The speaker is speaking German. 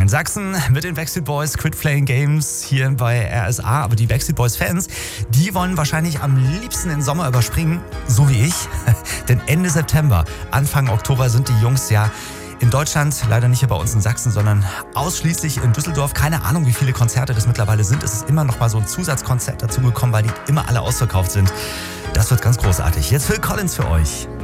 In Sachsen mit den Backstreet Boys, Quit Playing Games hier bei RSA. Aber die Backstreet Boys Fans, die wollen wahrscheinlich am liebsten den Sommer überspringen, so wie ich. Denn Ende September, Anfang Oktober sind die Jungs ja in Deutschland, leider nicht hier bei uns in Sachsen, sondern ausschließlich in Düsseldorf. Keine Ahnung, wie viele Konzerte das mittlerweile sind. Es ist immer noch mal so ein Zusatzkonzert dazugekommen, weil die immer alle ausverkauft sind. Das wird ganz großartig. Jetzt Phil Collins für euch.